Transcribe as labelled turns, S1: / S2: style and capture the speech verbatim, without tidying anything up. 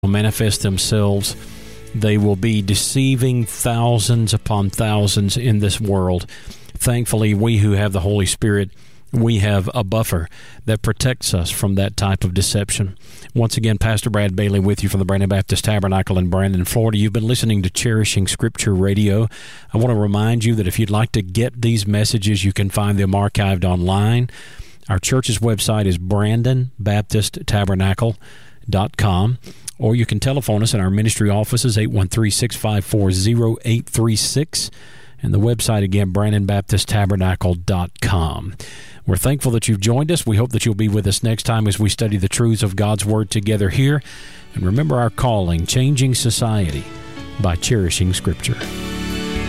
S1: manifest themselves. They will be deceiving thousands upon thousands in this world. Thankfully, we who have the Holy Spirit, we have a buffer that protects us from that type of deception. Once again, Pastor Brad Bailey with you from the Brandon Baptist Tabernacle in Brandon, Florida. You've been listening to Cherishing Scripture Radio. I want to remind you that if you'd like to get these messages, you can find them archived online. Our church's website is brandon baptist tabernacle dot com, or you can telephone us in our ministry offices, eight one three, six five four, zero eight three six, and the website again, brandon baptist tabernacle dot com. We're thankful that you've joined us. We hope that you'll be with us next time as we study the truths of God's Word together here. And remember our calling, changing society by cherishing Scripture.